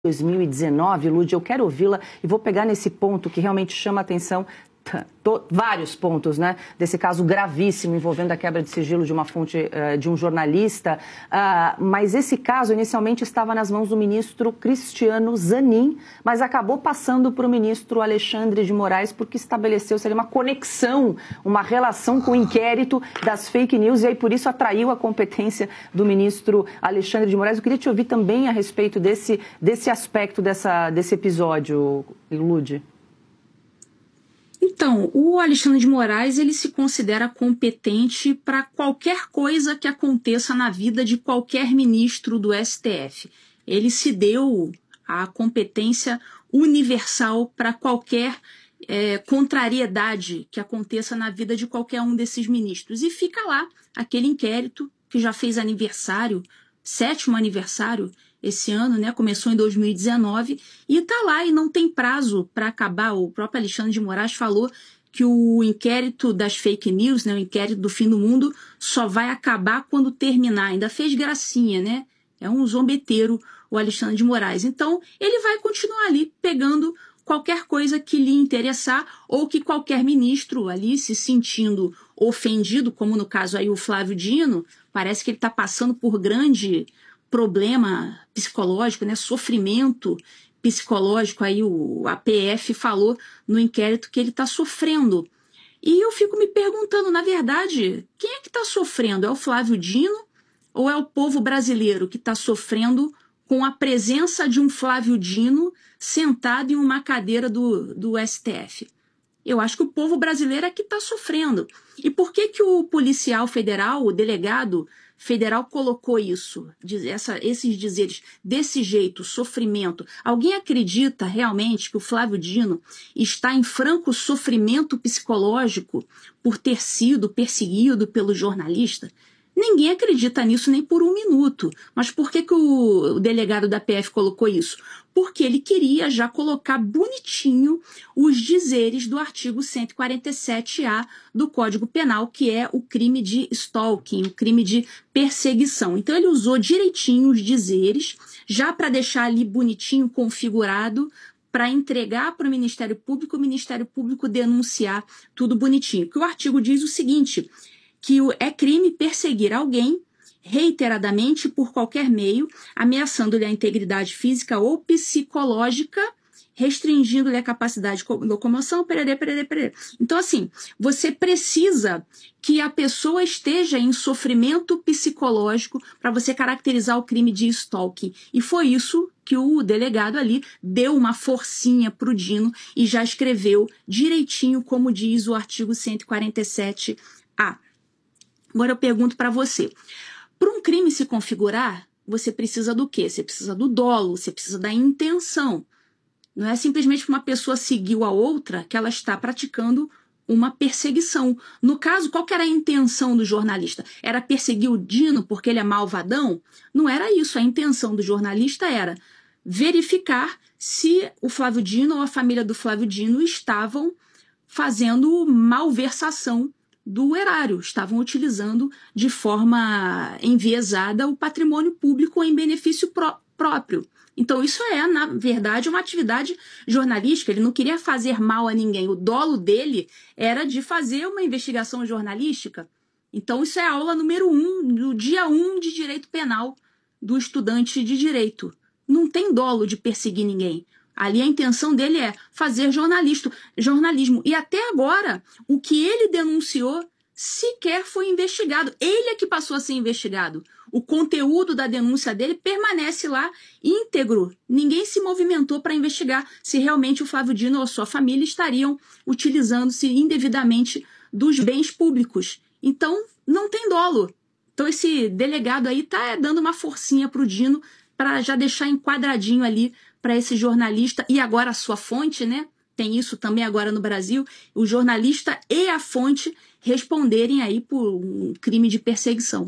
2019, Lud, eu quero ouvi-la e vou pegar nesse ponto que realmente chama a atenção, vários pontos, né, desse caso gravíssimo envolvendo a quebra de sigilo de uma fonte de um jornalista, mas esse caso inicialmente estava nas mãos do ministro Cristiano Zanin, mas acabou passando para o ministro Alexandre de Moraes porque estabeleceu-se ali uma conexão, uma relação com o inquérito das fake news e aí por isso atraiu a competência do ministro Alexandre de Moraes. Eu queria te ouvir também a respeito desse aspecto desse episódio, Lud. Então, o Alexandre de Moraes, ele se considera competente para qualquer coisa que aconteça na vida de qualquer ministro do STF. Ele se deu a competência universal para qualquer contrariedade que aconteça na vida de qualquer um desses ministros. E fica lá aquele inquérito que já fez aniversário, 7º aniversário, esse ano, né, começou em 2019 e está lá e não tem prazo para acabar. O próprio Alexandre de Moraes falou que o inquérito das fake news, né, o inquérito do fim do mundo, só vai acabar quando terminar. Ainda fez gracinha, né? É um zombeteiro o Alexandre de Moraes. Então, ele vai continuar ali pegando qualquer coisa que lhe interessar ou que qualquer ministro ali se sentindo ofendido, como no caso aí o Flávio Dino, parece que ele está passando por grande problema psicológico, né, sofrimento psicológico, aí a PF falou no inquérito que ele está sofrendo. E eu fico me perguntando, na verdade, quem é que está sofrendo? É o Flávio Dino ou é o povo brasileiro que está sofrendo com a presença de um Flávio Dino sentado em uma cadeira do STF? Eu acho que o povo brasileiro é que está sofrendo. E por que que o policial federal, o delegado federal colocou isso, esses dizeres desse jeito, sofrimento? Alguém acredita realmente que o Flávio Dino está em franco sofrimento psicológico por ter sido perseguido pelo jornalista? Ninguém acredita nisso nem por um minuto. Mas por que que o delegado da PF colocou isso? Porque ele queria já colocar bonitinho os dizeres do artigo 147A do Código Penal, que é o crime de stalking, o crime de perseguição. Então ele usou direitinho os dizeres, já para deixar ali bonitinho, configurado, para entregar para o Ministério Público denunciar tudo bonitinho. Que o artigo diz o seguinte, que é crime perseguir alguém reiteradamente por qualquer meio, ameaçando-lhe a integridade física ou psicológica, restringindo-lhe a capacidade de locomoção, pererê. Então, assim, você precisa que a pessoa esteja em sofrimento psicológico para você caracterizar o crime de stalking. E foi isso que o delegado ali deu uma forcinha para o Dino e já escreveu direitinho como diz o artigo 147A. Agora eu pergunto para você, para um crime se configurar, você precisa do quê? Você precisa do dolo, você precisa da intenção. Não é simplesmente que uma pessoa seguiu a outra que ela está praticando uma perseguição. No caso, qual que era a intenção do jornalista? Era perseguir o Dino porque ele é malvadão? Não era isso. A intenção do jornalista era verificar se o Flávio Dino ou a família do Flávio Dino estavam fazendo malversação do erário, estavam utilizando de forma enviesada o patrimônio público em benefício próprio. Então isso é, na verdade, uma atividade jornalística, ele não queria fazer mal a ninguém, o dolo dele era de fazer uma investigação jornalística. Então isso é a aula número 1, do dia 1 de Direito Penal do estudante de Direito. Não tem dolo de perseguir ninguém. Ali a intenção dele é fazer jornalismo. E até agora, o que ele denunciou sequer foi investigado. Ele é que passou a ser investigado. O conteúdo da denúncia dele permanece lá íntegro. Ninguém se movimentou para investigar se realmente o Flávio Dino ou a sua família estariam utilizando-se indevidamente dos bens públicos. Então, não tem dolo. Então, esse delegado aí está dando uma forcinha para o Dino para já deixar enquadradinho ali para esse jornalista e agora a sua fonte, né? Tem isso também agora no Brasil, o jornalista e a fonte responderem aí por um crime de perseguição.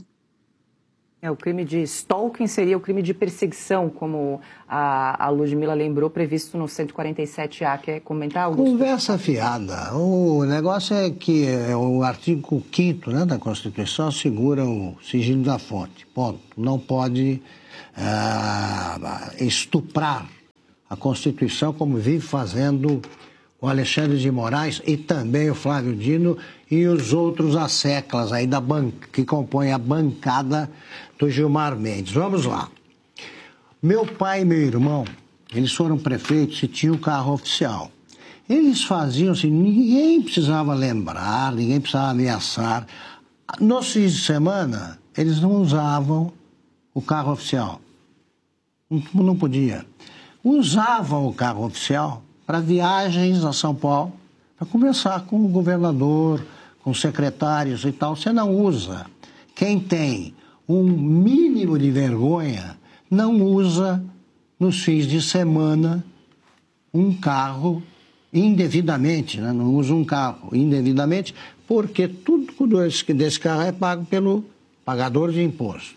O crime de stalking seria o crime de perseguição, como a Ludmila lembrou, previsto no 147A. Quer comentar, Augusto? Conversa fiada. O negócio é que o artigo 5º, né, da Constituição assegura o sigilo da fonte. Ponto. Não pode estuprar a Constituição, como vive fazendo o Alexandre de Moraes e também o Flávio Dino e os outros asseclas aí que compõem a bancada do Gilmar Mendes. Vamos lá. Meu pai e meu irmão, eles foram prefeitos e tinham carro oficial. Eles faziam assim, ninguém precisava lembrar, ninguém precisava ameaçar. Nos fins de semana, eles não usavam o carro oficial. Não podia. Usavam o carro oficial para viagens a São Paulo, para conversar com o governador, com os secretários e tal. Você não usa. Quem tem um mínimo de vergonha não usa nos fins de semana um carro indevidamente, né? Não usa um carro indevidamente, porque tudo desse carro é pago pelo pagador de imposto.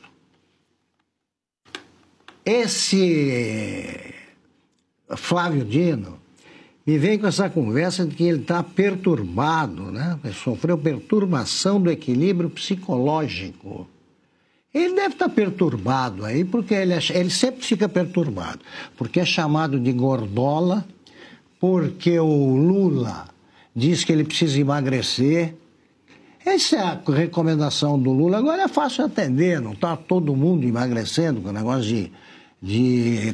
Esse Flávio Dino me vem com essa conversa de que ele está perturbado, né? Ele sofreu perturbação do equilíbrio psicológico. Ele deve estar perturbado aí, porque ele sempre fica perturbado, porque é chamado de gordola, porque o Lula diz que ele precisa emagrecer. Essa é a recomendação do Lula. Agora é fácil atender, não está todo mundo emagrecendo com o negócio de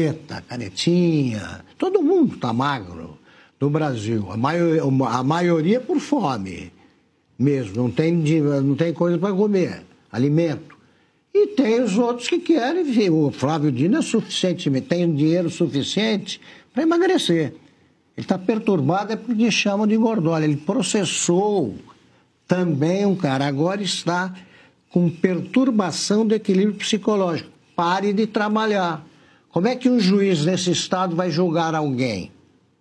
canetinha. Todo mundo está magro no Brasil. A maioria por fome mesmo, não tem coisa para comer, alimento. E tem os outros que querem, o Flávio Dino tem dinheiro suficiente para emagrecer. Ele está perturbado, é porque chamam de gordola. Ele processou também um cara, agora está com perturbação do equilíbrio psicológico. Pare de trabalhar. Como é que um juiz nesse estado vai julgar alguém?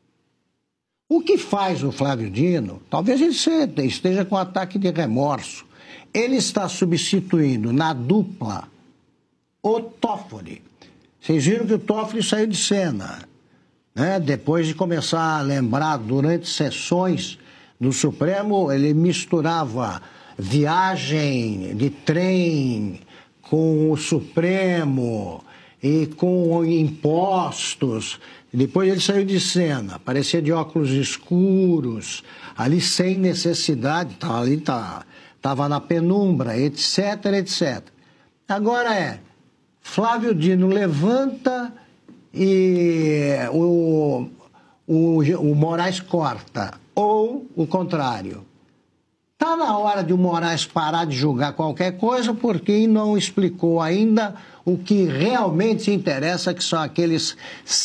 O que faz o Flávio Dino, talvez ele esteja com ataque de remorso. Ele está substituindo na dupla o Toffoli. Vocês viram que o Toffoli saiu de cena, né? Depois de começar a lembrar, durante sessões do Supremo, ele misturava viagem de trem com o Supremo e com impostos. Depois ele saiu de cena, aparecia de óculos escuros, ali sem necessidade, estava na penumbra, etc, etc. Agora Flávio Dino levanta e o Moraes corta, ou o contrário. Está na hora de o Moraes parar de julgar qualquer coisa, porque não explicou ainda o que realmente interessa, que são aqueles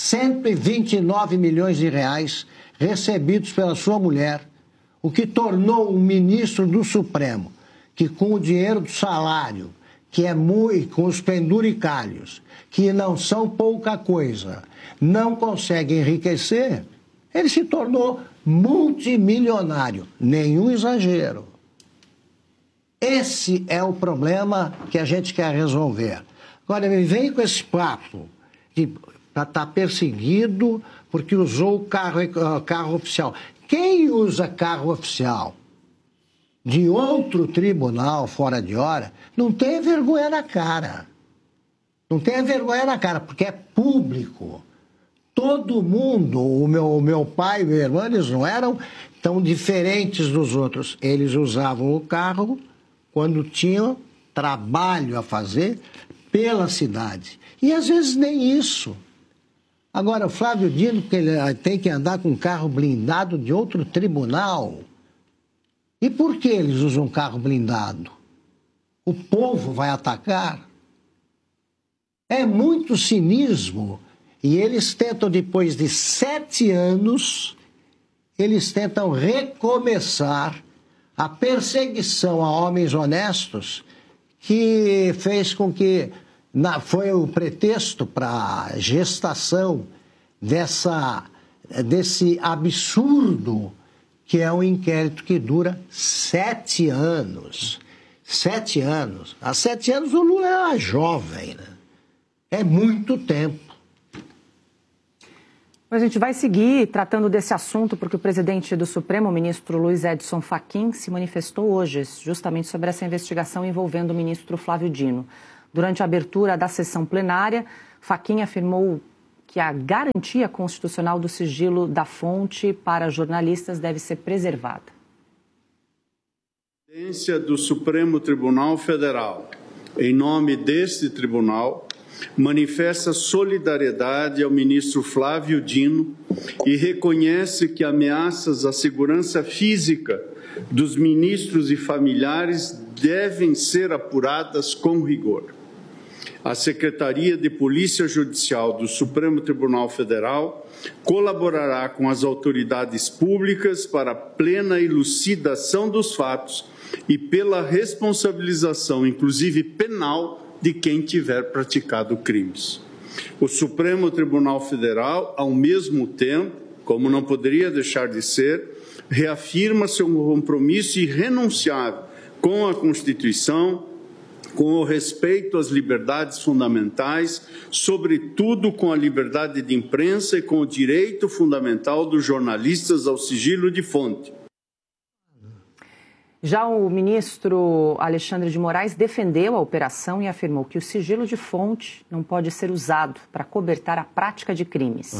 129 milhões de reais recebidos pela sua mulher, o que tornou um ministro do Supremo, que com o dinheiro do salário, que é muito, com os penduricalhos, que não são pouca coisa, não consegue enriquecer, ele se tornou multimilionário. Nenhum exagero. Esse é o problema que a gente quer resolver. Agora, me vem com esse papo de estar perseguido porque usou o carro oficial. Quem usa carro oficial de outro tribunal fora de hora não tem vergonha na cara. Não tem vergonha na cara, porque é público. Todo mundo, o meu pai e meu irmão, eles não eram tão diferentes dos outros. Eles usavam o carro quando tinham trabalho a fazer pela cidade. E às vezes nem isso. Agora, o Flávio Dino, que ele tem que andar com um carro blindado de outro tribunal. E por que eles usam um carro blindado? O povo vai atacar? É muito cinismo. E eles tentam, depois de 7 anos, eles tentam recomeçar a perseguição a homens honestos, que fez com que foi o pretexto para a gestação desse absurdo que é um inquérito que dura 7 anos. 7 anos. Há 7 anos o Lula era jovem, né? É muito tempo. A gente vai seguir tratando desse assunto porque o presidente do Supremo, o ministro Luiz Edson Fachin, se manifestou hoje justamente sobre essa investigação envolvendo o ministro Flávio Dino. Durante a abertura da sessão plenária, Fachin afirmou que a garantia constitucional do sigilo da fonte para jornalistas deve ser preservada. A presidência do Supremo Tribunal Federal, em nome deste tribunal, manifesta solidariedade ao ministro Flávio Dino e reconhece que ameaças à segurança física dos ministros e familiares devem ser apuradas com rigor. A Secretaria de Polícia Judicial do Supremo Tribunal Federal colaborará com as autoridades públicas para a plena elucidação dos fatos e pela responsabilização, inclusive penal, de quem tiver praticado crimes. O Supremo Tribunal Federal, ao mesmo tempo, como não poderia deixar de ser, reafirma seu compromisso irrenunciável com a Constituição, com o respeito às liberdades fundamentais, sobretudo com a liberdade de imprensa e com o direito fundamental dos jornalistas ao sigilo de fonte. Já o ministro Alexandre de Moraes defendeu a operação e afirmou que o sigilo de fonte não pode ser usado para cobertar a prática de crimes.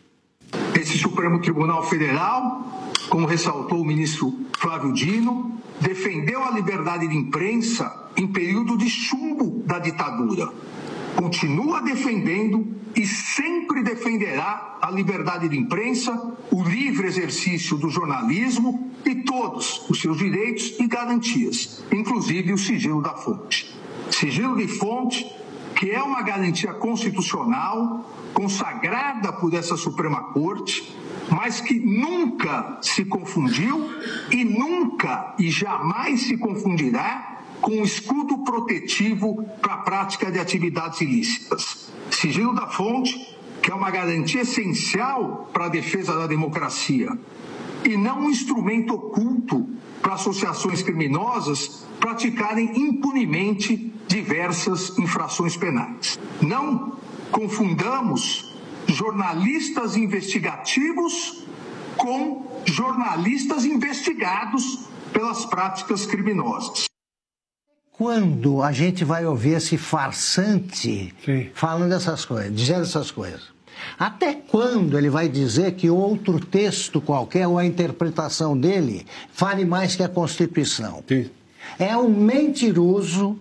Esse Supremo Tribunal Federal, como ressaltou o ministro Flávio Dino, defendeu a liberdade de imprensa em período de chumbo da ditadura. Continua defendendo e sempre defenderá a liberdade de imprensa, o livre exercício do jornalismo e todos os seus direitos e garantias, inclusive o sigilo da fonte. Sigilo de fonte, que é uma garantia constitucional consagrada por essa Suprema Corte, mas que nunca se confundiu e nunca e jamais se confundirá com o escudo protetivo para a prática de atividades ilícitas. Sigilo da fonte, que é uma garantia essencial para a defesa da democracia, e não um instrumento oculto para associações criminosas praticarem impunemente diversas infrações penais. Não confundamos jornalistas investigativos com jornalistas investigados pelas práticas criminosas. Quando a gente vai ouvir esse farsante falando essas coisas, dizendo essas coisas? Até quando ele vai dizer que outro texto qualquer ou a interpretação dele vale mais que a Constituição? Sim. É um mentiroso,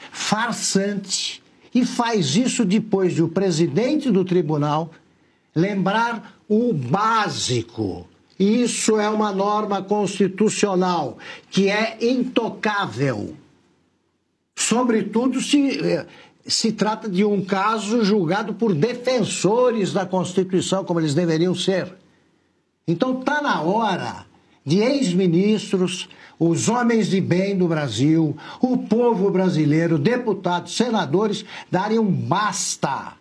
farsante, e faz isso depois de o presidente do tribunal lembrar o básico. Isso é uma norma constitucional que é intocável. Sobretudo se trata de um caso julgado por defensores da Constituição, como eles deveriam ser. Então está na hora de ex-ministros, os homens de bem do Brasil, o povo brasileiro, deputados, senadores, darem um basta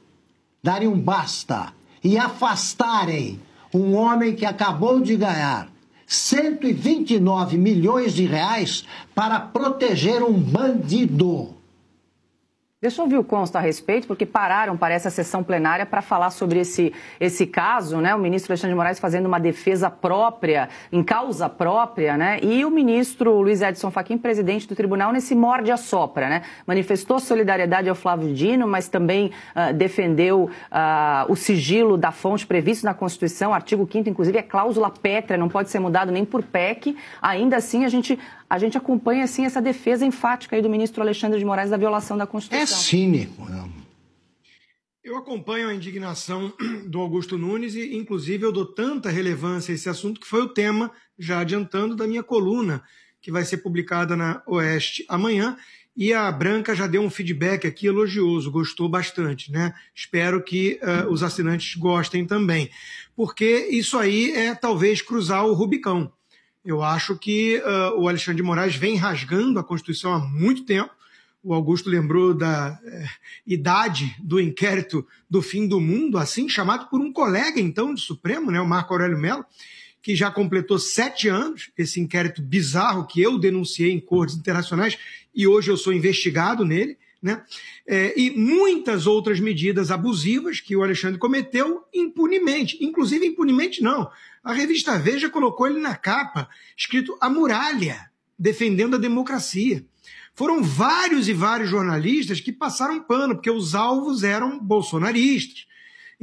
e afastarem um homem que acabou de ganhar 129 milhões de reais para proteger um bandido. Deixa eu ouvir o Consta a respeito, porque pararam para essa sessão plenária para falar sobre esse caso, né? O ministro Alexandre de Moraes fazendo uma defesa própria, em causa própria, né? E o ministro Luiz Edson Fachin, presidente do tribunal, nesse morde-a-sopra, né? Manifestou solidariedade ao Flávio Dino, mas também defendeu o sigilo da fonte previsto na Constituição, artigo 5º, inclusive é cláusula pétrea, não pode ser mudado nem por PEC. Ainda assim, a gente acompanha assim, essa defesa enfática aí do ministro Alexandre de Moraes da violação da Constituição. É cínico. Eu acompanho a indignação do Augusto Nunes e, inclusive, eu dou tanta relevância a esse assunto que foi o tema, já adiantando, da minha coluna, que vai ser publicada na Oeste amanhã. E a Branca já deu um feedback aqui elogioso, gostou bastante, né? Espero que os assinantes gostem também, porque isso aí é talvez cruzar o Rubicão. Eu acho que o Alexandre de Moraes vem rasgando a Constituição há muito tempo. O Augusto lembrou da idade do inquérito do fim do mundo, assim chamado por um colega, então, do Supremo, né, o Marco Aurélio Mello, que já completou 7 anos, esse inquérito bizarro que eu denunciei em cortes internacionais e hoje eu sou investigado nele, né? E muitas outras medidas abusivas que o Alexandre cometeu impunemente. Inclusive, impunemente não. A revista Veja colocou ele na capa, escrito "A Muralha, defendendo a democracia". Foram vários e vários jornalistas que passaram pano, porque os alvos eram bolsonaristas.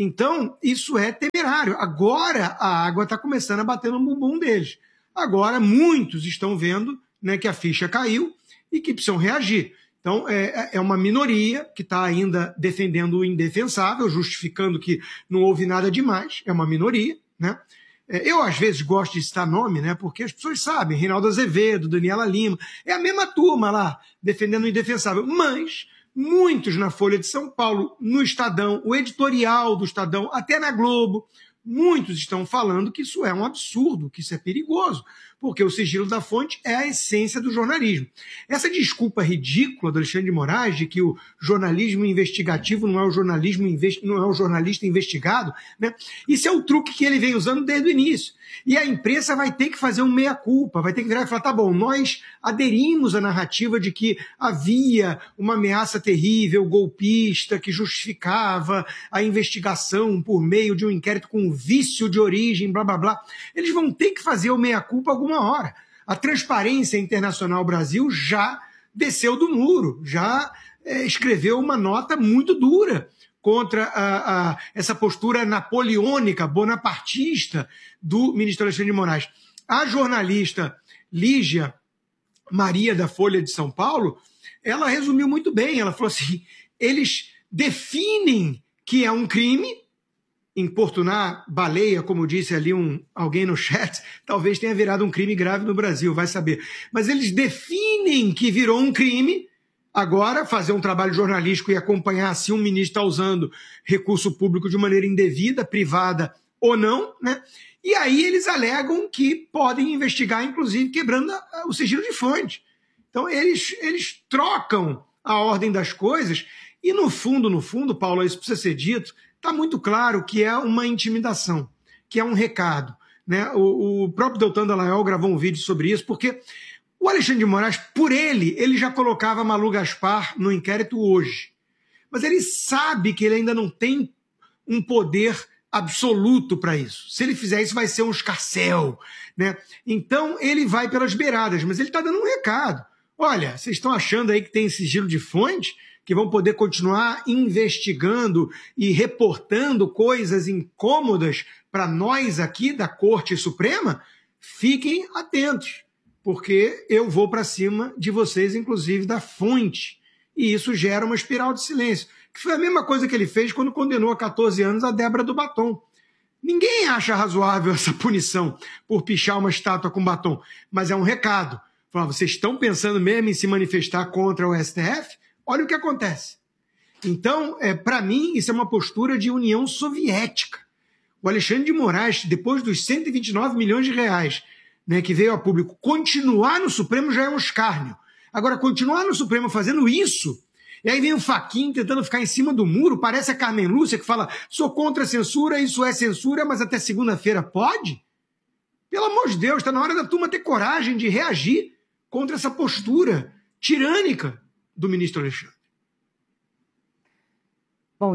Então, isso é temerário. Agora a água está começando a bater no bumbum deles. Agora muitos estão vendo, né, que a ficha caiu e que precisam reagir. Então, é uma minoria que está ainda defendendo o indefensável, justificando que não houve nada demais. É uma minoria, né? Eu, às vezes, gosto de citar nome, né? Porque as pessoas sabem, Reinaldo Azevedo, Daniela Lima, é a mesma turma lá, defendendo o indefensável. Mas muitos na Folha de São Paulo, no Estadão, o editorial do Estadão, até na Globo, muitos estão falando que isso é um absurdo, que isso é perigoso, porque o sigilo da fonte é a essência do jornalismo. Essa desculpa ridícula do Alexandre de Moraes de que o jornalismo investigativo não é o jornalista investigado, né? Isso é o truque que ele vem usando desde o início. E a imprensa vai ter que fazer um meia-culpa, vai ter que virar e falar, tá bom, nós aderimos à narrativa de que havia uma ameaça terrível, golpista, que justificava a investigação por meio de um inquérito com vício de origem, blá, blá, blá. Eles vão ter que fazer o meia-culpa alguma hora. A Transparência Internacional Brasil já desceu do muro, já escreveu uma nota muito dura contra essa postura napoleônica, bonapartista do ministro Alexandre de Moraes. A jornalista Lígia Maria, da Folha de São Paulo, ela resumiu muito bem. Ela falou assim, eles definem que é um crime, importunar baleia, como disse ali alguém no chat, talvez tenha virado um crime grave no Brasil, vai saber. Mas eles definem que virou um crime. Agora, fazer um trabalho jornalístico e acompanhar se um ministro está usando recurso público de maneira indevida, privada ou não, né? E aí eles alegam que podem investigar, inclusive, quebrando o sigilo de fonte. Então, eles trocam a ordem das coisas e, no fundo, Paulo, isso precisa ser dito, está muito claro que é uma intimidação, que é um recado, né? O próprio Deltan Dallagnol gravou um vídeo sobre isso, porque o Alexandre de Moraes, por ele já colocava Malu Gaspar no inquérito hoje. Mas ele sabe que ele ainda não tem um poder absoluto para isso. Se ele fizer isso, vai ser um escarcéu, né? Então, ele vai pelas beiradas, mas ele está dando um recado. Olha, vocês estão achando aí que tem sigilo de fonte, que vão poder continuar investigando e reportando coisas incômodas para nós aqui da Corte Suprema? Fiquem atentos, porque eu vou para cima de vocês, inclusive da fonte. E isso gera uma espiral de silêncio, que foi a mesma coisa que ele fez quando condenou a 14 anos a Débora do Batom. Ninguém acha razoável essa punição por pichar uma estátua com batom, mas é um recado. Fala, vocês estão pensando mesmo em se manifestar contra o STF? Olha o que acontece. Então, para mim, isso é uma postura de União Soviética. O Alexandre de Moraes, depois dos 129 milhões de reais, né, que veio a público, continuar no Supremo já é um escárnio. Agora, continuar no Supremo fazendo isso, e aí vem o Fachin tentando ficar em cima do muro, parece a Carmen Lúcia que fala, sou contra a censura, isso é censura, mas até segunda-feira pode? Pelo amor de Deus, está na hora da turma ter coragem de reagir contra essa postura tirânica do ministro Alexandre. Bom,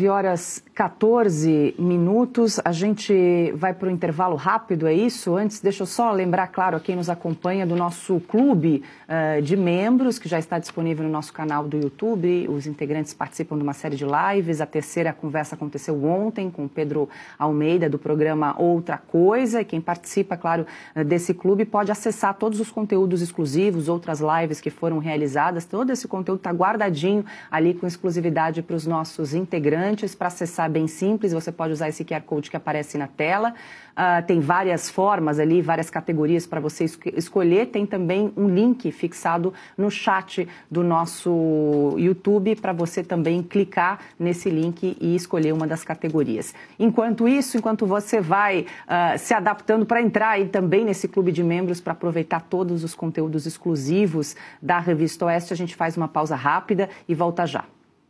19h14, a gente vai para o intervalo rápido, é isso? Antes, deixa eu só lembrar, claro, a quem nos acompanha do nosso clube de membros, que já está disponível no nosso canal do YouTube. Os integrantes participam de uma série de lives. A terceira conversa aconteceu ontem com o Pedro Almeida, do programa Outra Coisa. E quem participa, claro, desse clube pode acessar todos os conteúdos exclusivos, outras lives que foram realizadas. Todo esse conteúdo está guardadinho ali com exclusividade para os nossos integrantes. Para acessar, bem simples, você pode usar esse QR Code que aparece na tela. Tem várias formas ali, várias categorias para você escolher. Tem também um link fixado no chat do nosso YouTube para você também clicar nesse link e escolher uma das categorias. Enquanto isso, enquanto você vai se adaptando para entrar aí também nesse clube de membros para aproveitar todos os conteúdos exclusivos da Revista Oeste, a gente faz uma pausa rápida e volta já.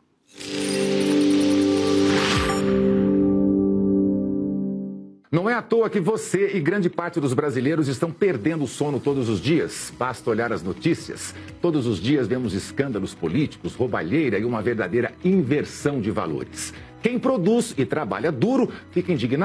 Não é à toa que você e grande parte dos brasileiros estão perdendo o sono todos os dias. Basta olhar as notícias. Todos os dias vemos escândalos políticos, roubalheira e uma verdadeira inversão de valores. Quem produz e trabalha duro fica indignado.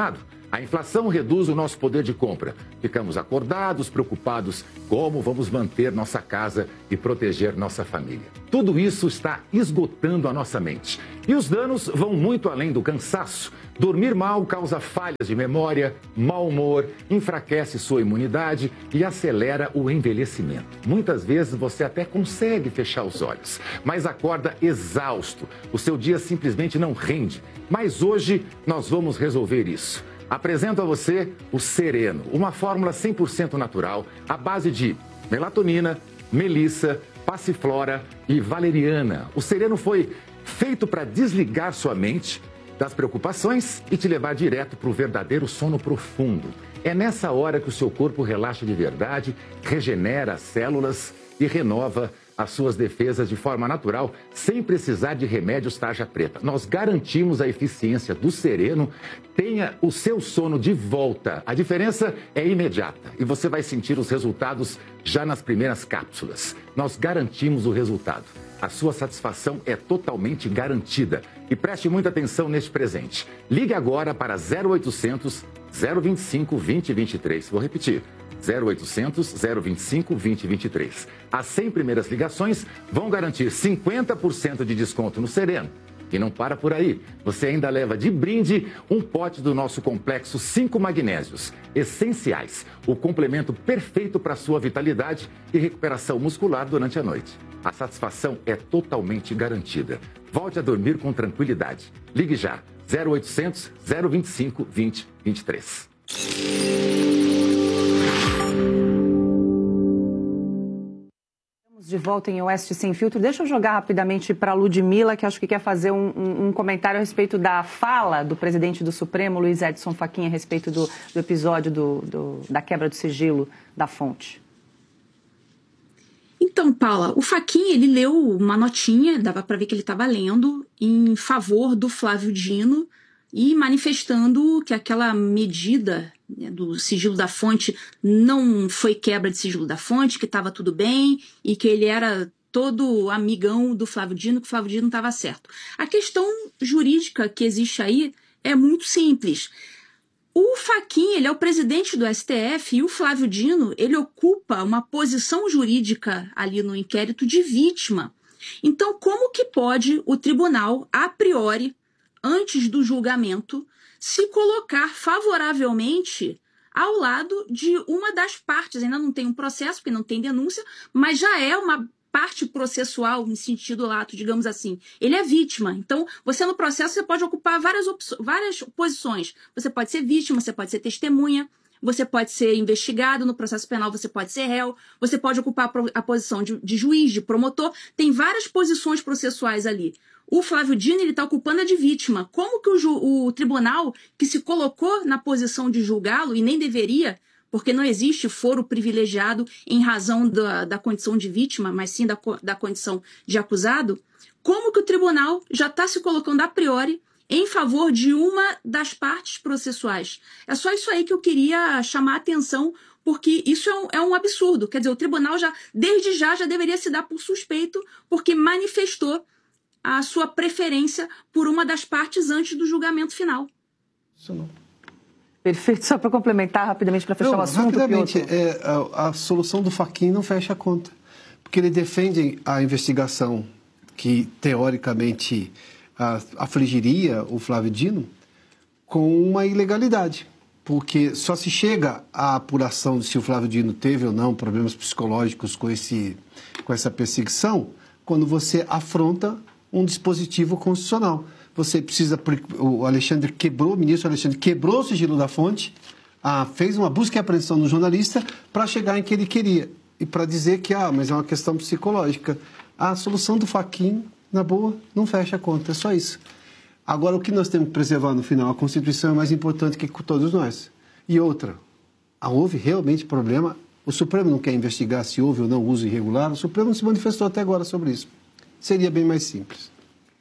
A inflação reduz o nosso poder de compra. Ficamos acordados, preocupados como vamos manter nossa casa e proteger nossa família. Tudo isso está esgotando a nossa mente. E os danos vão muito além do cansaço. Dormir mal causa falhas de memória, mau humor, enfraquece sua imunidade e acelera o envelhecimento. Muitas vezes você até consegue fechar os olhos, mas acorda exausto. O seu dia simplesmente não rende. Mas hoje nós vamos resolver isso. Apresento a você o Sereno, uma fórmula 100% natural à base de melatonina, melissa, passiflora e valeriana. O Sereno foi feito para desligar sua mente das preocupações e te levar direto para o verdadeiro sono profundo. É nessa hora que o seu corpo relaxa de verdade, regenera as células e renova as suas defesas de forma natural, sem precisar de remédios tarja preta. Nós garantimos a eficiência do Sereno. Tenha o seu sono de volta. A diferença é imediata e você vai sentir os resultados já nas primeiras cápsulas. Nós garantimos o resultado. A sua satisfação é totalmente garantida. E preste muita atenção neste presente. Ligue agora para 0800 025 2023. Vou repetir. 0800 025 2023. As 100 primeiras ligações vão garantir 50% de desconto no Sereno. E não para por aí. Você ainda leva de brinde um pote do nosso complexo 5 magnésios essenciais. O complemento perfeito para a sua vitalidade e recuperação muscular durante a noite. A satisfação é totalmente garantida. Volte a dormir com tranquilidade. Ligue já. 0800 025 2023. De volta em Oeste Sem Filtro. Deixa eu jogar rapidamente para a Ludmila, que acho que quer fazer um comentário a respeito da fala do presidente do Supremo, Luiz Edson Fachin, a respeito do episódio da quebra do sigilo da fonte. Então, Paula, o Fachin, ele leu uma notinha, dava para ver que ele estava lendo, em favor do Flávio Dino e manifestando que aquela medida, né, do sigilo da fonte não foi quebra de sigilo da fonte, que estava tudo bem e que ele era todo amigão do Flávio Dino, que o Flávio Dino estava certo. A questão jurídica que existe aí é muito simples. O Fachin, ele é o presidente do STF e o Flávio Dino, ele ocupa uma posição jurídica ali no inquérito de vítima. Então, como que pode o tribunal, a priori, antes do julgamento, se colocar favoravelmente ao lado de uma das partes? Ainda não tem um processo, porque não tem denúncia, mas já é uma parte processual, em sentido lato, digamos assim. Ele é vítima. Então, você no processo você pode ocupar várias posições. Você pode ser vítima, você pode ser testemunha, você pode ser investigado, no processo penal você pode ser réu, você pode ocupar a posição de juiz, de promotor. Tem várias posições processuais ali. O Flávio Dino está ocupando a de vítima. Como que o tribunal, que se colocou na posição de julgá-lo, e nem deveria, porque não existe foro privilegiado em razão da condição de vítima, mas sim da condição de acusado, como que o tribunal já está se colocando a priori em favor de uma das partes processuais? É só isso aí que eu queria chamar a atenção, porque isso é um absurdo. Quer dizer, o tribunal desde já deveria se dar por suspeito, porque manifestou a sua preferência por uma das partes antes do julgamento final. Isso não. Perfeito. Só para complementar rapidamente, para fechar o assunto. Rapidamente, a solução do Fachin não fecha a conta, porque ele defende a investigação que, teoricamente, afligiria o Flávio Dino com uma ilegalidade, porque só se chega à apuração de se o Flávio Dino teve ou não problemas psicológicos com essa perseguição quando você afronta um dispositivo constitucional. Você precisa... O ministro Alexandre quebrou o sigilo da fonte, fez uma busca e apreensão no jornalista para chegar em que ele queria. E para dizer que, mas é uma questão psicológica. A solução do Fachin, na boa, não fecha a conta. É só isso. Agora, o que nós temos que preservar no final? A Constituição é mais importante que todos nós. E outra, houve realmente problema. O Supremo não quer investigar se houve ou não uso irregular. O Supremo não se manifestou até agora sobre isso. Seria bem mais simples.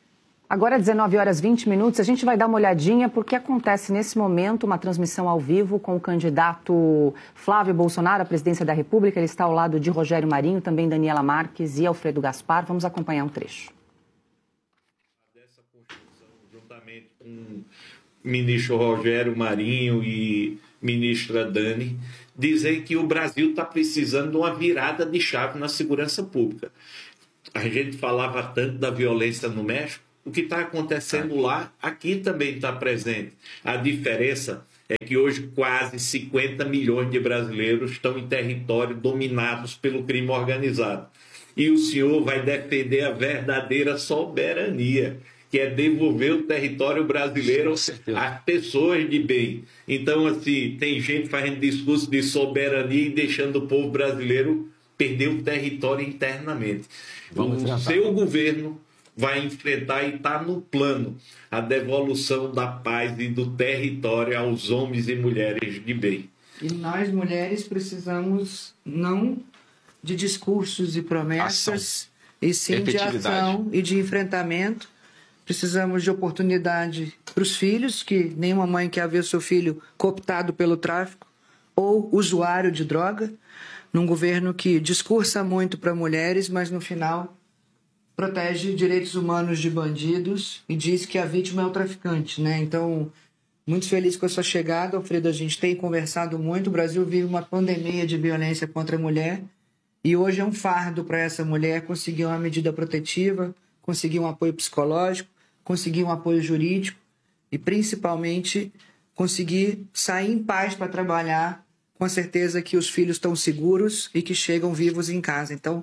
Agora, 19h20, a gente vai dar uma olhadinha porque acontece nesse momento uma transmissão ao vivo com o candidato Flávio Bolsonaro à presidência da República. Ele está ao lado de Rogério Marinho, também Daniela Marques e Alfredo Gaspar. Vamos acompanhar um trecho. Dessa Constituição, juntamente com ministro Rogério Marinho e ministra Dani dizem que o Brasil está precisando de uma virada de chave na segurança pública. A gente falava tanto da violência no México, o que está acontecendo lá, aqui também está presente. A diferença é que hoje quase 50 milhões de brasileiros estão em território dominados pelo crime organizado. E o senhor vai defender a verdadeira soberania, que é devolver o território brasileiro às pessoas de bem. Então, assim, tem gente fazendo discurso de soberania e deixando o povo brasileiro perder o território internamente. O seu governo vai enfrentar e está no plano a devolução da paz e do território aos homens e mulheres de bem. E nós, mulheres, precisamos não de discursos e promessas, e sim de ação e de enfrentamento. Precisamos de oportunidade para os filhos, que nenhuma mãe quer ver seu filho cooptado pelo tráfico ou usuário de droga, num governo que discursa muito para mulheres, mas no final protege direitos humanos de bandidos e diz que a vítima é o traficante, né? Então, muito feliz com a sua chegada, Alfredo. A gente tem conversado muito. O Brasil vive uma pandemia de violência contra a mulher e hoje é um fardo para essa mulher conseguir uma medida protetiva, conseguir um apoio psicológico, conseguir um apoio jurídico e, principalmente, conseguir sair em paz para trabalhar com a certeza que os filhos estão seguros e que chegam vivos em casa. Então,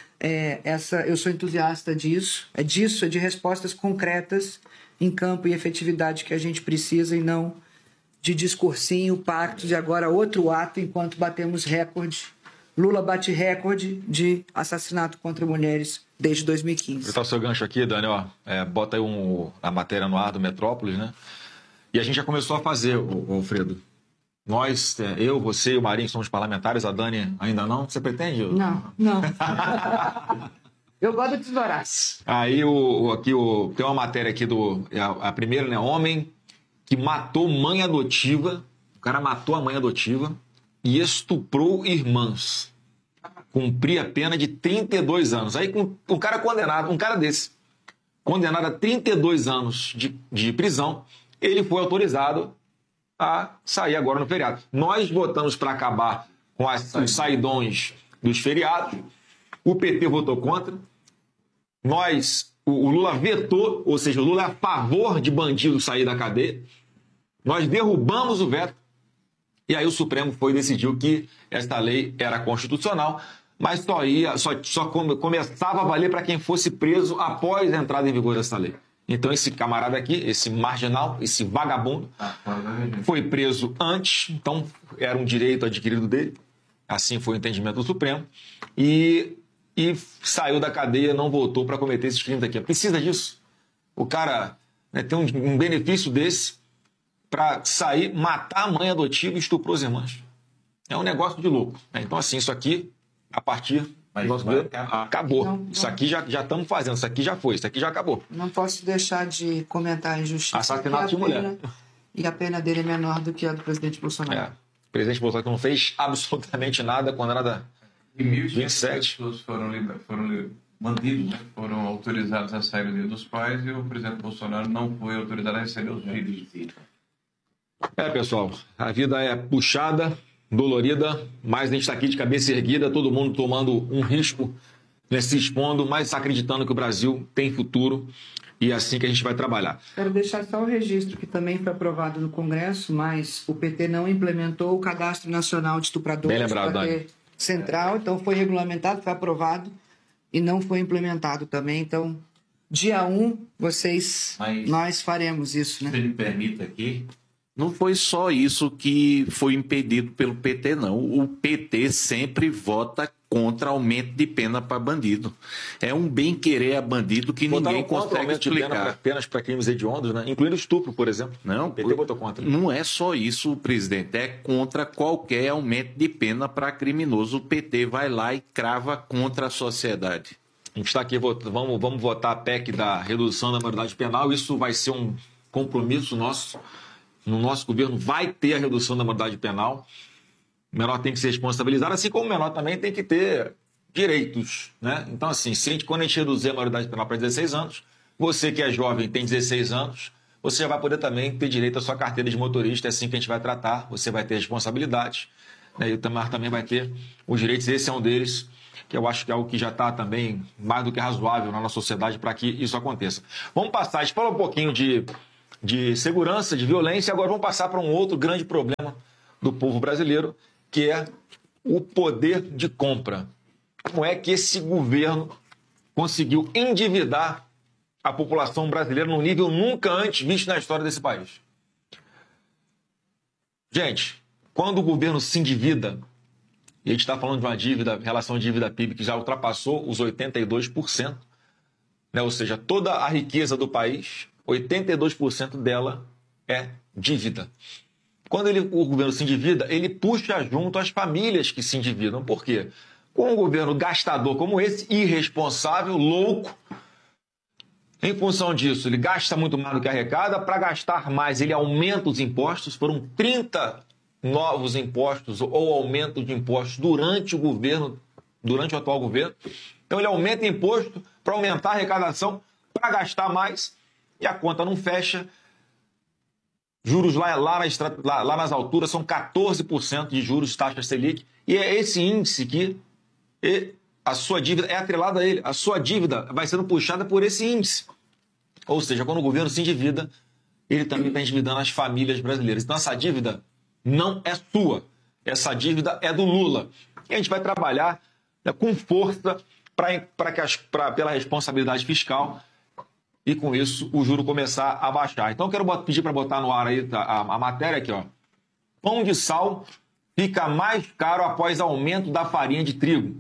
eu sou entusiasta disso, é de respostas concretas em campo e efetividade que a gente precisa e não de discursinho, pacto de agora outro ato enquanto batemos recorde. Lula bate recorde de assassinato contra mulheres desde 2015. Vou botar o seu gancho aqui, Dani, bota aí a matéria no ar do Metrópolis, né? E a gente já começou a fazer, Alfredo. Nós, eu, você e o Marinho somos parlamentares, a Dani ainda não. Você pretende? Não. Eu gosto do tesouraço. Aí tem uma matéria aqui a primeira, né? Homem que matou mãe adotiva. O cara matou a mãe adotiva e estuprou irmãs. Cumpria a pena de 32 anos. Aí um cara condenado, um cara desse, condenado a 32 anos de prisão, ele foi autorizado a sair agora no feriado. Nós votamos para acabar com os saidões dos feriados. O PT votou contra. O Lula vetou, ou seja, o Lula é a favor de bandido sair da cadeia. Nós derrubamos o veto. E aí o Supremo decidiu que esta lei era constitucional, mas só começava a valer para quem fosse preso após a entrada em vigor dessa lei. Então esse camarada aqui, esse marginal, esse vagabundo, foi preso antes, então era um direito adquirido dele, assim foi o entendimento do Supremo, e saiu da cadeia, não voltou para cometer esses crimes aqui. Precisa disso? O cara tem um benefício desse para sair, matar a mãe adotiva e estuprou as irmãs. É um negócio de louco. Então assim, isso aqui, a partir... Mas acabou. Não. Isso aqui já estamos fazendo, isso aqui já foi, isso aqui já acabou. Não posso deixar de comentar a injustiça. Assassinato de mulher. E a pena dele é menor do que a do presidente Bolsonaro. O presidente Bolsonaro que não fez absolutamente nada, condenado a 27 pessoas foram bandidos, né? Foram autorizados a sair do dia dos pais e o presidente Bolsonaro não foi autorizado a receber os filhos. Pessoal, a vida é puxada, dolorida, mas a gente está aqui de cabeça erguida, todo mundo tomando um risco, se expondo, mas acreditando que o Brasil tem futuro e é assim que a gente vai trabalhar. Quero deixar só o registro que também foi aprovado no Congresso, mas o PT não implementou o Cadastro Nacional de Estupradores. Bem lembrado, Dani. Central, então foi regulamentado, foi aprovado e não foi implementado também. Então, dia 1, nós faremos isso, né? Se me permita aqui, não foi só isso que foi impedido pelo PT, não. O PT sempre vota contra aumento de pena para bandido. É um bem-querer a bandido que ninguém consegue explicar. Apenas para crimes hediondos, né? Incluindo estupro, por exemplo. Não, o PT votou contra. Não é só isso, presidente. É contra qualquer aumento de pena para criminoso. O PT vai lá e crava contra a sociedade. A gente está aqui, vamos votar a PEC da redução da maioridade penal. Isso vai ser um compromisso nosso. No nosso governo vai ter a redução da maioridade penal. O menor tem que ser responsabilizado, assim como o menor também tem que ter direitos, né? Então, assim, quando a gente reduzir a maioridade penal para 16 anos, você que é jovem tem 16 anos, você já vai poder também ter direito à sua carteira de motorista, é assim que a gente vai tratar, você vai ter responsabilidades, né? E o Itamar também vai ter os direitos, esse é um deles, que eu acho que é algo que já está também mais do que razoável na nossa sociedade para que isso aconteça. Vamos passar, a gente falou um pouquinho de segurança, de violência, agora vamos passar para um outro grande problema do povo brasileiro, que é o poder de compra. Como é que esse governo conseguiu endividar a população brasileira num nível nunca antes visto na história desse país? Gente, quando o governo se endivida, e a gente está falando de uma dívida, relação dívida-PIB que já ultrapassou os 82%, né? Ou seja, toda a riqueza do país, 82% dela é dívida. Quando o governo se endivida, ele puxa junto as famílias que se endividam. Por quê? Com um governo gastador como esse, irresponsável, louco, em função disso, ele gasta muito mais do que arrecada. Para gastar mais, ele aumenta os impostos. Foram 30 novos impostos ou aumento de impostos durante o atual governo. Então, ele aumenta imposto para aumentar a arrecadação, para gastar mais, e a conta não fecha. Juros lá nas alturas são 14% de juros de taxa Selic. E é esse índice que a sua dívida é atrelada a ele. A sua dívida vai sendo puxada por esse índice. Ou seja, quando o governo se endivida, ele também está endividando as famílias brasileiras. Então, essa dívida não é sua. Essa dívida é do Lula. E a gente vai trabalhar, né, com força pela responsabilidade fiscal e, com isso, o juro começar a baixar. Então, eu quero pedir para botar no ar aí a matéria aqui, ó. Pão de sal fica mais caro após aumento da farinha de trigo.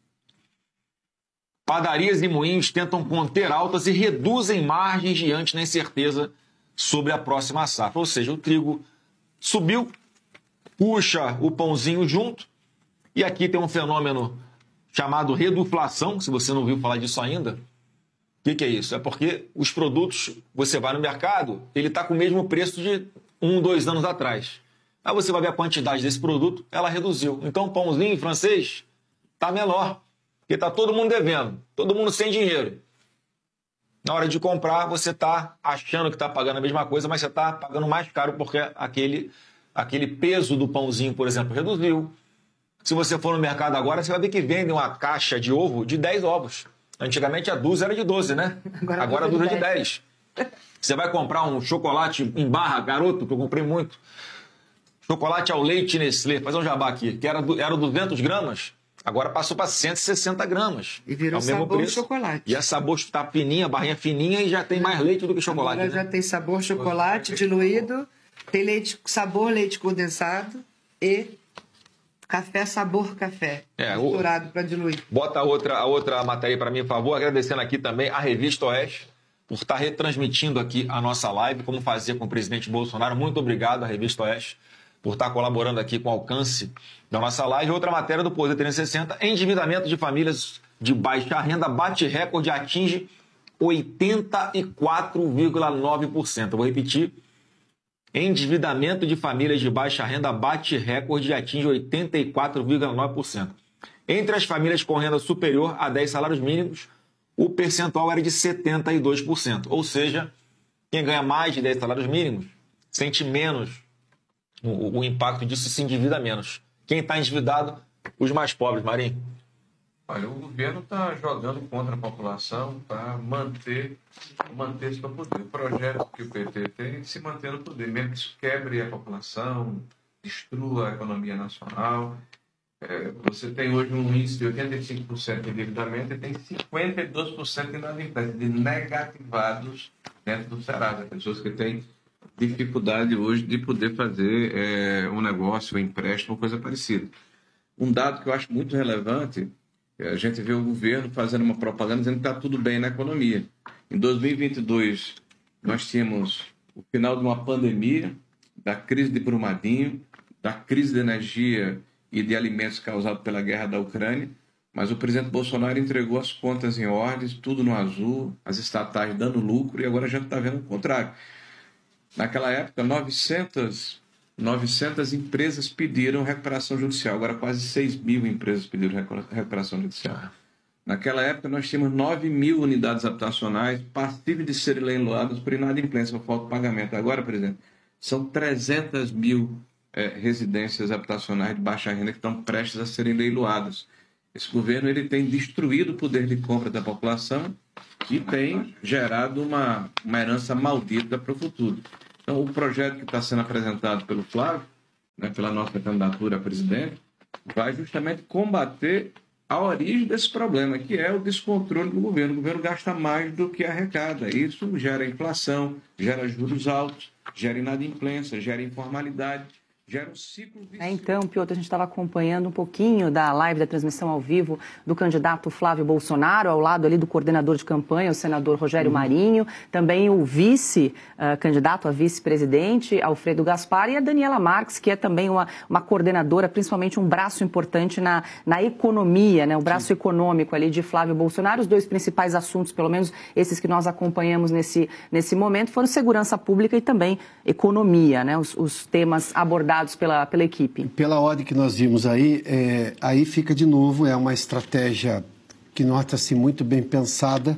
Padarias e moinhos tentam conter altas e reduzem margens diante da incerteza sobre a próxima safra. Ou seja, o trigo subiu, puxa o pãozinho junto, e aqui tem um fenômeno chamado reduflação, se você não ouviu falar disso ainda. O que é isso? É porque os produtos, você vai no mercado, ele está com o mesmo preço de 2 anos atrás. Aí você vai ver a quantidade desse produto, ela reduziu. Então o pãozinho francês está menor, porque está todo mundo devendo, todo mundo sem dinheiro. Na hora de comprar, você está achando que está pagando a mesma coisa, mas você está pagando mais caro porque aquele peso do pãozinho, por exemplo, reduziu. Se você for no mercado agora, você vai ver que vendem uma caixa de ovo de 10 ovos. Antigamente a dúzia era de 12, né? Agora a dúzia é de 10. Você vai comprar um chocolate em barra, garoto, que eu comprei muito. Chocolate ao leite Nestlé, fazer um jabá aqui, que era 200 gramas, agora passou para 160 gramas. E virou sabor chocolate. E a sabor está fininha, barrinha fininha, e já tem mais leite do que chocolate. Agora já tem sabor chocolate diluído, tem sabor leite condensado e café sabor café, misturado para diluir. Bota a outra matéria para mim, por favor. Agradecendo aqui também a Revista Oeste por estar retransmitindo aqui a nossa live, como fazia com o presidente Bolsonaro. Muito obrigado à Revista Oeste por estar colaborando aqui com o alcance da nossa live. Outra matéria do Poder 360, endividamento de famílias de baixa renda bate recorde e atinge 84,9%. Eu vou repetir. Endividamento de famílias de baixa renda bate recorde e atinge 84,9%. Entre as famílias com renda superior a 10 salários mínimos, o percentual era de 72%. Ou seja, quem ganha mais de 10 salários mínimos sente menos o impacto disso, se endivida menos. Quem está endividado? Os mais pobres, Marinho. Olha, o governo está jogando contra a população para manter seu poder. O projeto que o PT tem é se manter no poder, mesmo que isso quebre a população, destrua a economia nacional. Você tem hoje um índice de 85% de endividamento e tem 52% de inadimplência, de negativados dentro do Serasa. Pessoas que têm dificuldade hoje de poder fazer um negócio, um empréstimo, coisa parecida. Um dado que eu acho muito relevante, a gente vê o governo fazendo uma propaganda dizendo que está tudo bem na economia. Em 2022, nós tínhamos o final de uma pandemia, da crise de Brumadinho, da crise de energia e de alimentos causada pela guerra da Ucrânia, mas o presidente Bolsonaro entregou as contas em ordem, tudo no azul, as estatais dando lucro, e agora a gente está vendo o contrário. Naquela época, 900 empresas pediram recuperação judicial. Agora quase 6 mil empresas pediram recuperação judicial. Naquela época, nós tínhamos 9.000 unidades habitacionais passíveis de serem leiloadas por inadimplência, por falta de pagamento. Agora, presidente, são 300.000 residências habitacionais de baixa renda que estão prestes a serem leiloadas. Esse governo ele tem destruído o poder de compra da população e tem gerado uma herança maldita para o futuro. Então, o projeto que está sendo apresentado pelo Flávio, né, pela nossa candidatura a presidente, vai justamente combater a origem desse problema, que é o descontrole do governo. O governo gasta mais do que arrecada. Isso gera inflação, gera juros altos, gera inadimplência, gera informalidade, gera um ciclo vicioso. Então, Piotr, a gente estava acompanhando um pouquinho da live, da transmissão ao vivo do candidato Flávio Bolsonaro, ao lado ali do coordenador de campanha, o senador Rogério Marinho, também o vice-candidato a vice-presidente, Alfredo Gaspar, e a Daniela Marques, que é também uma coordenadora, principalmente um braço importante na economia, né, o braço econômico ali de Flávio Bolsonaro. Os dois principais assuntos, pelo menos esses que nós acompanhamos nesse momento, foram segurança pública e também economia, né, os temas abordados pela equipe. Pela ordem que nós vimos aí, aí fica de novo, é uma estratégia que nota-se muito bem pensada,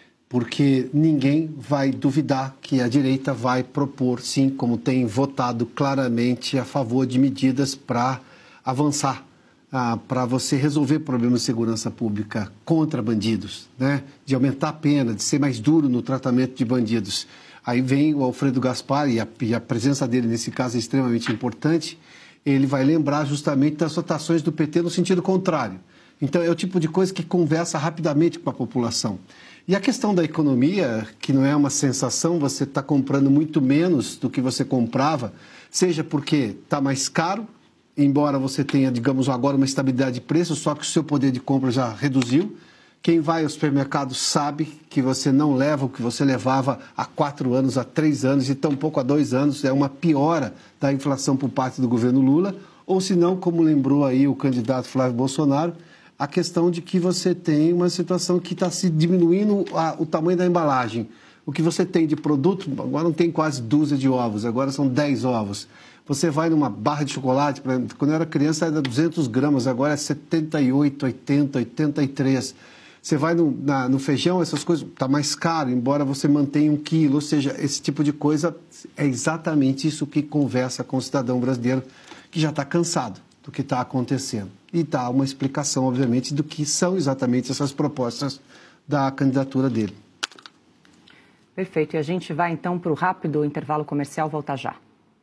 porque ninguém vai duvidar que a direita vai propor, sim, como tem votado claramente a favor de medidas para avançar, para você resolver problemas de segurança pública contra bandidos, né? De aumentar a pena, de ser mais duro no tratamento de bandidos. Aí vem o Alfredo Gaspar, e a presença dele nesse caso é extremamente importante, ele vai lembrar justamente das votações do PT no sentido contrário. Então, é o tipo de coisa que conversa rapidamente com a população. E a questão da economia, que não é uma sensação, você está comprando muito menos do que você comprava, seja porque está mais caro, embora você tenha, digamos, agora uma estabilidade de preço, só que o seu poder de compra já reduziu. Quem vai ao supermercado sabe que você não leva o que você levava há 4 anos, há 3 anos e tampouco há 2 anos. É uma piora da inflação por parte do governo Lula. Ou se não, como lembrou aí o candidato Flávio Bolsonaro, a questão de que você tem uma situação que está se diminuindo o tamanho da embalagem. O que você tem de produto, agora não tem quase dúzia de ovos, agora são 10 ovos. Você vai numa barra de chocolate, quando eu era criança era 200 gramas, agora é 78, 80, 83. Você vai no feijão, essas coisas, está mais caro, embora você mantenha 1 quilo. Ou seja, esse tipo de coisa é exatamente isso que conversa com o cidadão brasileiro que já está cansado do que está acontecendo. E dá uma explicação, obviamente, do que são exatamente essas propostas da candidatura dele. Perfeito. E a gente vai, então, para o rápido intervalo comercial. Volta já.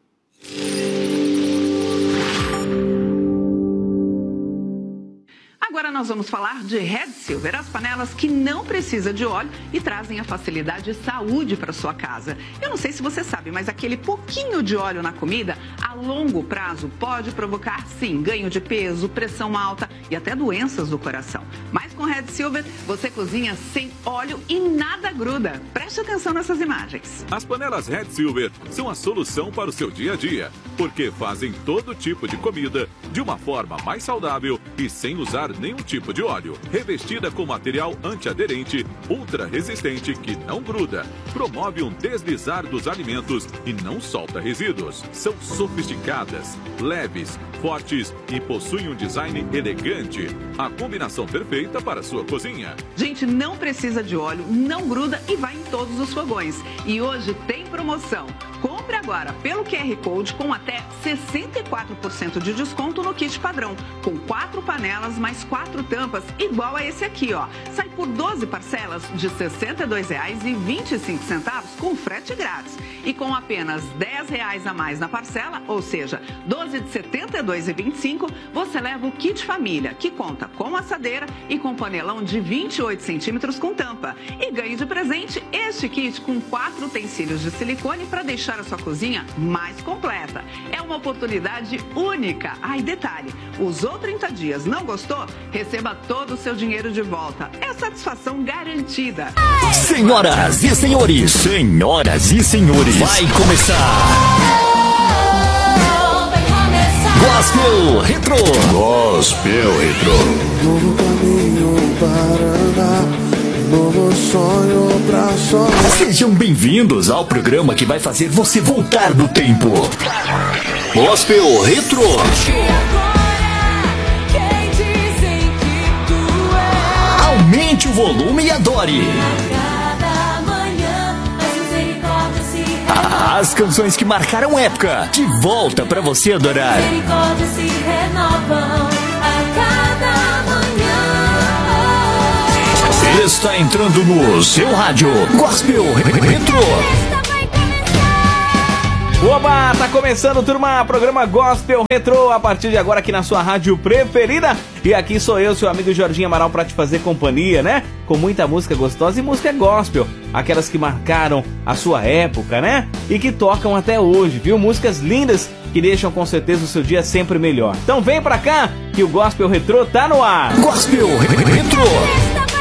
Agora nós vamos falar de Red Silver, as panelas que não precisam de óleo e trazem a facilidade e saúde para sua casa. Eu não sei se você sabe, mas aquele pouquinho de óleo na comida, a longo prazo, pode provocar, sim, ganho de peso, pressão alta e até doenças do coração. Mas com Red Silver, você cozinha sem óleo e nada gruda. Preste atenção nessas imagens. As panelas Red Silver são a solução para o seu dia a dia, porque fazem todo tipo de comida de uma forma mais saudável e sem usar nenhum tipo de óleo. Revestida com material antiaderente, ultra resistente que não gruda, promove um deslizar dos alimentos e não solta resíduos. São sofisticadas, leves, fortes e possuem um design elegante. A combinação perfeita para a sua cozinha. Gente, não precisa de óleo, não gruda e vai em todos os fogões. E hoje tem promoção. Compre agora pelo QR Code com até 64% de desconto no kit padrão, com 4 panelas mais 4 tampas, igual a esse aqui, ó. Sai por 12 parcelas de R$ 62,25 com frete grátis. E com apenas R$ 10 a mais na parcela, ou seja, 12 de R$ 72,25, você leva o kit família, que conta com assadeira e com panelão de 28 centímetros com tampa. E ganhe de presente este kit com 4 utensílios de silicone para deixar a sua cozinha mais completa. É uma oportunidade única. Ah, e detalhe, usou 30 dias, não gostou? Receba todo o seu dinheiro de volta. É satisfação garantida. Senhoras e senhores, vai começar. Gospel Retro. Gospel Retro. Novo caminho para andar, novo sonho pra sonhar. Sejam bem-vindos ao programa que vai fazer você voltar no tempo. Gospel Retro. volume e adore. As canções que marcaram época, de volta pra você adorar. Misericórdia se renovam a cada manhã. Está entrando no seu rádio Gospel Retro. Oba, tá começando, turma, programa Gospel Retro, a partir de agora aqui na sua rádio preferida. E aqui sou eu, seu amigo Jorginho Amaral, pra te fazer companhia, né? Com muita música gostosa e música gospel, aquelas que marcaram a sua época, né? E que tocam até hoje, viu? Músicas lindas que deixam com certeza o seu dia sempre melhor. Então vem pra cá, que o Gospel Retro tá no ar. Gospel Retro.